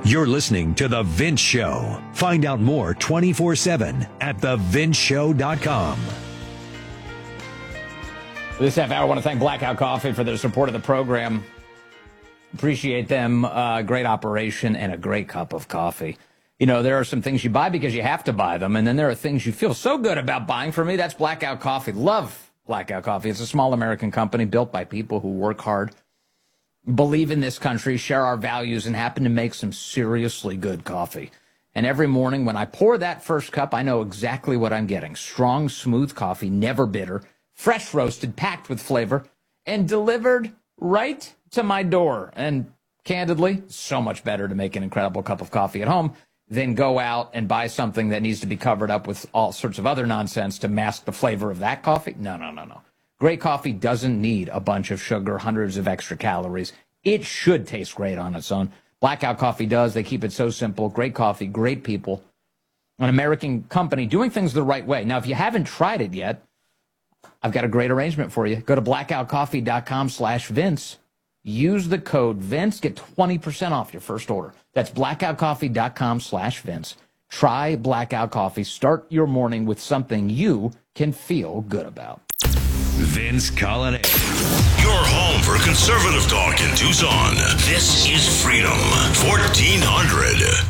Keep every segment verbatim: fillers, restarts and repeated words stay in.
You're listening to The Vince Show. Find out more twenty-four seven at the vince show dot com. This half hour, I want to thank Blackout Coffee for their support of the program. Appreciate them. Uh, great operation and a great cup of coffee. You know, there are some things you buy because you have to buy them, and then there are things you feel so good about buying. For me, that's Blackout Coffee. Love Blackout Coffee. It's a small American company built by people who work hard, believe in this country, share our values, and happen to make some seriously good coffee. And every morning when I pour that first cup, I know exactly what I'm getting. Strong, smooth coffee, never bitter, fresh roasted, packed with flavor, and delivered right to my door. And candidly, so much better to make an incredible cup of coffee at home than go out and buy something that needs to be covered up with all sorts of other nonsense to mask the flavor of that coffee. No, no, no, no. Great coffee doesn't need a bunch of sugar, hundreds of extra calories. It should taste great on its own. Blackout Coffee does. They keep it so simple. Great coffee, great people. An American company doing things the right way. Now, if you haven't tried it yet, I've got a great arrangement for you. Go to blackout coffee dot com slash Vince. Use the code Vince. Get twenty percent off your first order. That's blackout coffee dot com slash Vince. Try Blackout Coffee. Start your morning with something you can feel good about. Vince Coglianese. Your home for conservative talk in Tucson. This is Freedom fourteen hundred.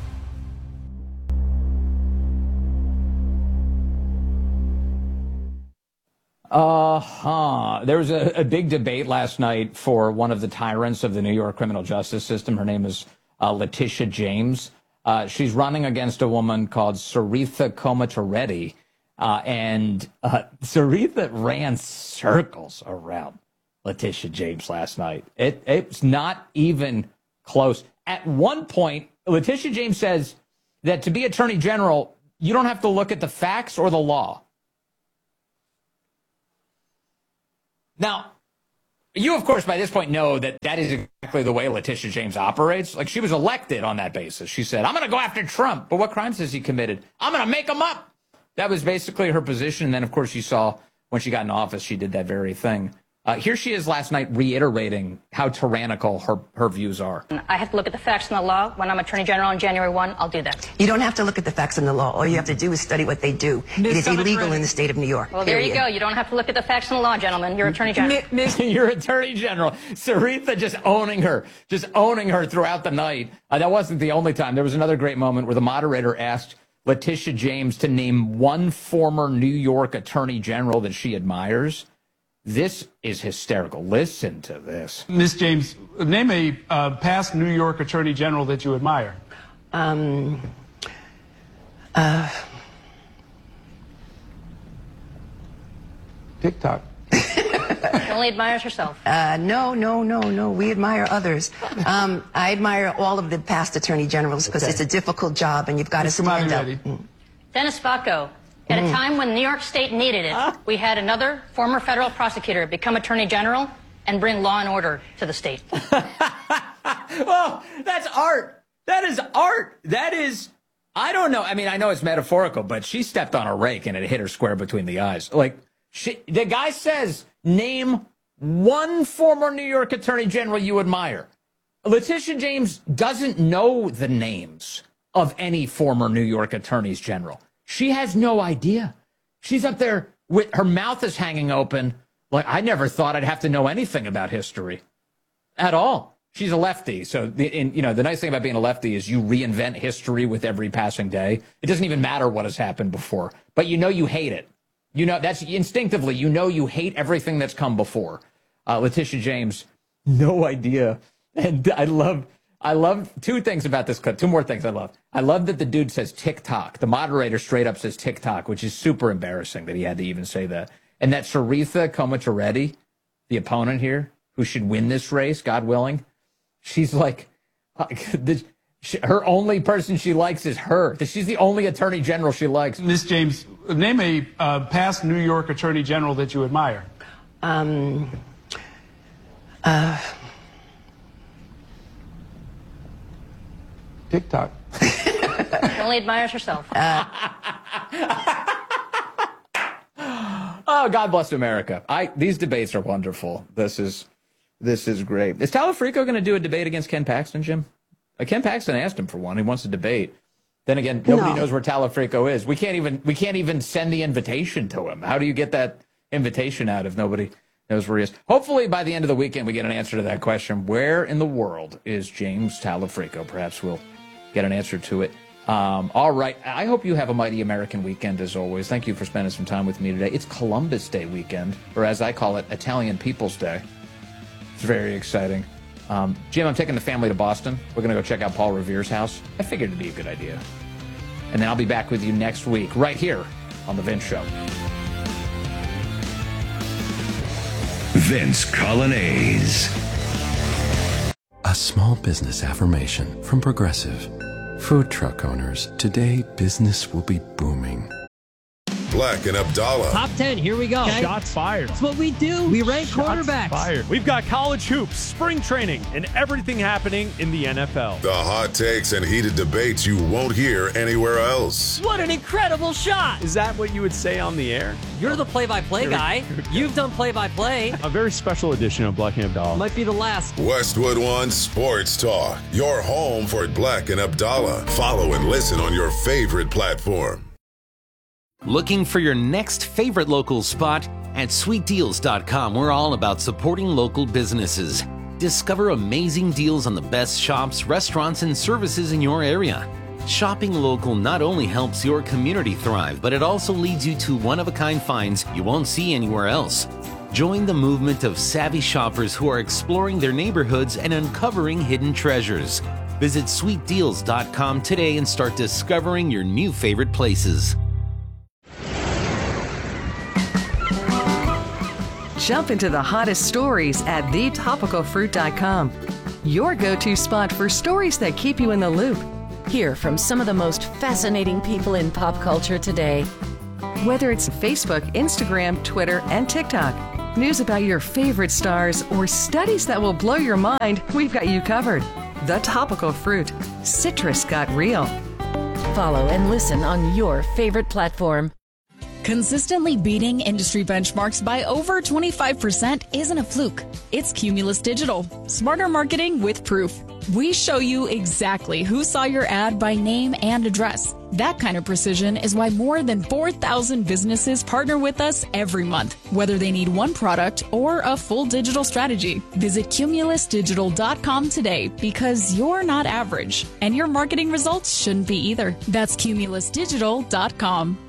Uh-huh. There was a, a big debate last night for one of the tyrants of the New York criminal justice system. Her name is uh, Letitia James. Uh, she's running against a woman called Saritha Komatareddy. Uh, and uh, Saritha ran circles around Letitia James last night. It, it's not even close. At one point, Letitia James says that to be attorney general, you don't have to look at the facts or the law. Now, you, of course, by this point know that that is exactly the way Letitia James operates. Like, she was elected on that basis. She said, I'm going to go after Trump. But what crimes has he committed? I'm going to make them up. That was basically her position. And then, of course, you saw when she got in office, she did that very thing. Uh, here she is last night reiterating how tyrannical her, her views are. I have to look at the facts and the law. When I'm Attorney General on January first, I'll do that. You don't have to look at the facts and the law. All you have to do is study what they do. It is illegal in the state of New York. Well, there you go. You don't have to look at the facts and the law, gentlemen. You're Attorney General. You're Attorney General. Saritha just owning her, just owning her throughout the night. Uh, that wasn't the only time. There was another great moment where the moderator asked Letitia James to name one former New York Attorney General that she admires. This is hysterical. Listen to this. Miz James, name a uh, past New York Attorney General that you admire. Um, uh, TikTok. She only admires herself. uh, no, no, no, no. We admire others. Um, I admire all of the past attorney generals because Okay. it's a difficult job and you've got to Come on, stand up. ready. Mm. Dennis Bacco. At a time when New York State needed it, we had another former federal prosecutor become Attorney General and bring law and order to the state. Well, that's art. That is art. That is, I don't know. I mean, I know it's metaphorical, but she stepped on a rake and it hit her square between the eyes. Like, she, the guy says, name one former New York Attorney General you admire. Letitia James doesn't know the names of any former New York Attorneys General. She has no idea. She's up there with her mouth is hanging open. Like, I never thought I'd have to know anything about history at all. She's a lefty. So, the, in, you know, the nice thing about being a lefty is you reinvent history with every passing day. It doesn't even matter what has happened before, but you know you hate it. You know, that's instinctively, you know you hate everything that's come before. Uh, Letitia James, no idea. And I love... I love two things about this clip. Two more things I love. I love that the dude says TikTok. The moderator straight up says TikTok, which is super embarrassing that he had to even say that. And that Saritha Komatareddy, the opponent here, who should win this race, God willing, she's like, her only person she likes is her. She's the only attorney general she likes. Miz James, name a uh, past New York Attorney General that you admire. Um, uh, TikTok. She only admires herself. Uh, oh, God bless America. I these debates are wonderful. This is this is great. Is Talafrico going to do a debate against Ken Paxton, Jim? Like Ken Paxton asked him for one. He wants to debate. Then again, nobody No. knows where Talafrico is. We can't even we can't even send the invitation to him. How do you get that invitation out if nobody knows where he is? Hopefully, by the end of the weekend, we get an answer to that question. Where in the world is James Talafrico? Perhaps we'll get an answer to it. Um, all right. I hope you have a mighty American weekend, as always. Thank you for spending some time with me today. It's Columbus Day weekend, or as I call it, Italian People's Day. It's very exciting. Um, Jim, I'm taking the family to Boston. We're going to go check out Paul Revere's house. I figured it'd be a good idea. And then I'll be back with you next week, right here on The Vince Show. Vince Colonnese. A small business affirmation from Progressive. Food truck owners, today business will be booming. Black and Abdallah. Top ten, here we go. Okay. Shots fired. That's what we do. We rank Shots quarterbacks. Fired. We've got college hoops, spring training, and everything happening in the N F L. The hot takes and heated debates you won't hear anywhere else. What an incredible shot. Is that what you would say on the air? You're the play-by-play guy. You've done play-by-play. A very special edition of Black and Abdallah. Might be the last. Westwood One Sports Talk. Your home for Black and Abdallah. Follow and listen on your favorite platform. Looking for your next favorite local spot? At sweet deals dot com, we're all about supporting local businesses. Discover amazing deals on the best shops, restaurants, and services in your area. Shopping local not only helps your community thrive, but it also leads you to one-of-a-kind finds you won't see anywhere else. Join the movement of savvy shoppers who are exploring their neighborhoods and uncovering hidden treasures. Visit sweet deals dot com today and start discovering your new favorite places. Jump into the hottest stories at the topical fruit dot com. Your go-to spot for stories that keep you in the loop. Hear from some of the most fascinating people in pop culture today. Whether it's Facebook, Instagram, Twitter, and TikTok, news about your favorite stars, or studies that will blow your mind, we've got you covered. The Topical Fruit. Citrus got real. Follow and listen on your favorite platform. Consistently beating industry benchmarks by over twenty-five percent isn't a fluke. It's Cumulus Digital. Smarter marketing with proof. We show you exactly who saw your ad by name and address. That kind of precision is why more than four thousand businesses partner with us every month, whether they need one product or a full digital strategy. Visit cumulus digital dot com today because you're not average, and your marketing results shouldn't be either. That's cumulus digital dot com.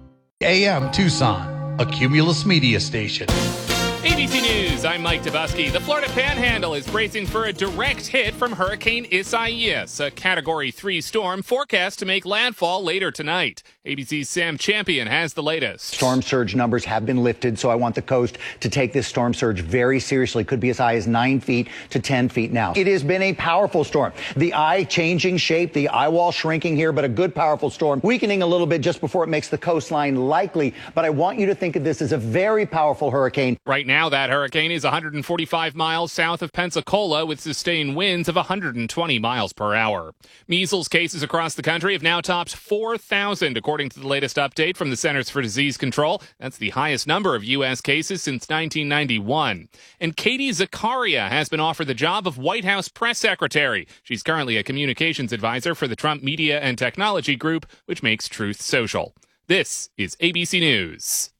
A M Tucson, a Cumulus media station. A B C News, I'm Mike Dabusky. The Florida Panhandle is bracing for a direct hit from Hurricane Isaias, a Category three storm forecast to make landfall later tonight. A B C's Sam Champion has the latest. Storm surge numbers have been lifted, so I want the coast to take this storm surge very seriously. Could be as high as nine feet to ten feet now. It has been a powerful storm. The eye changing shape, the eye wall shrinking here, but a good powerful storm, weakening a little bit just before it makes the coastline likely. But I want you to think of this as a very powerful hurricane. Right now, that hurricane is one hundred forty-five miles south of Pensacola with sustained winds of one hundred twenty miles per hour. Measles cases across the country have now topped four thousand, according to the latest update from the Centers for Disease Control. That's the highest number of U S cases since nineteen ninety-one. And Katie Zakaria has been offered the job of White House press secretary. She's currently a communications advisor for the Trump Media and Technology Group, which makes Truth Social. This is A B C News.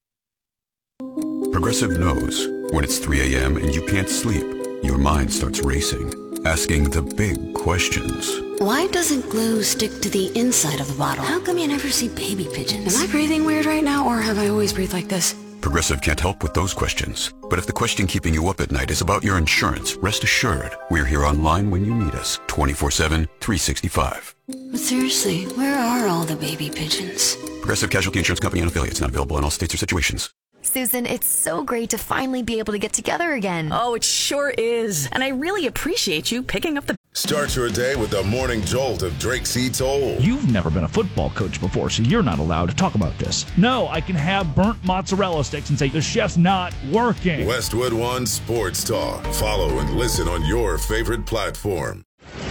Progressive knows when it's three a.m. and you can't sleep, your mind starts racing, asking the big questions. Why doesn't glue stick to the inside of the bottle? How come you never see baby pigeons? Am I breathing weird right now, or have I always breathed like this? Progressive can't help with those questions. But if the question keeping you up at night is about your insurance, rest assured, we're here online when you need us, twenty-four seven, three sixty-five. But seriously, where are all the baby pigeons? Progressive Casualty Insurance Company and affiliates, not available in all states or situations. Susan, it's so great to finally be able to get together again. Oh, it sure is. And I really appreciate you picking up the... Start your day with the morning jolt of Drake C. Toll. You've never been a football coach before, so you're not allowed to talk about this. No, I can have burnt mozzarella sticks and say, the chef's not working. Westwood One Sports Talk. Follow and listen on your favorite platform.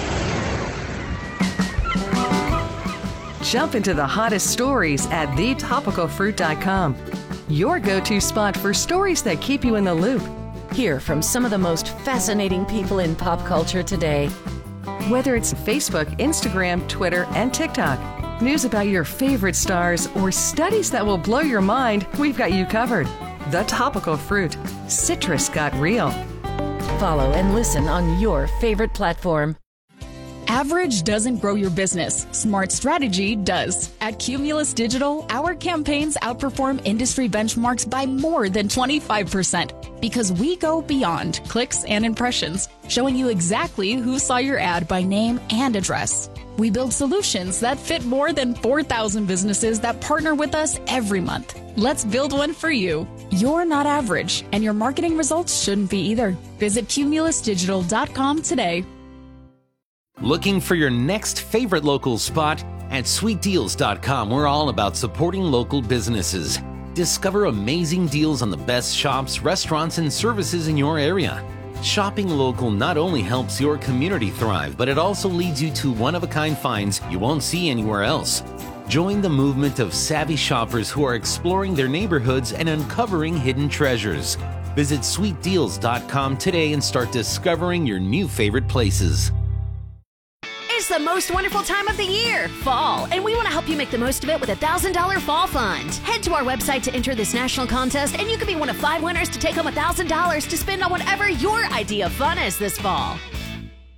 Jump into the hottest stories at the topical fruit dot com. Your go-to spot for stories that keep you in the loop. Hear from some of the most fascinating people in pop culture today. Whether it's Facebook, Instagram, Twitter, and TikTok, news about your favorite stars, or studies that will blow your mind, we've got you covered. The Topical Fruit. Citrus got real. Follow and listen on your favorite platform. Average doesn't grow your business. Smart strategy does. At Cumulus Digital, our campaigns outperform industry benchmarks by more than twenty-five percent because we go beyond clicks and impressions, showing you exactly who saw your ad by name and address. We build solutions that fit more than four thousand businesses that partner with us every month. Let's build one for you. You're not average, and your marketing results shouldn't be either. Visit cumulus digital dot com today. Looking for your next favorite local spot? At sweet deals dot com, we're all about supporting local businesses. Discover amazing deals on the best shops, restaurants, and services in your area. Shopping local not only helps your community thrive, but it also leads you to one-of-a-kind finds you won't see anywhere else. Join the movement of savvy shoppers who are exploring their neighborhoods and uncovering hidden treasures. Visit sweet deals dot com today and start discovering your new favorite places. It's the most wonderful time of the year, fall, and we want to help you make the most of it with a one thousand dollars Fall Fund. Head to our website to enter this national contest, and you could be one of five winners to take home one thousand dollars to spend on whatever your idea of fun is this fall.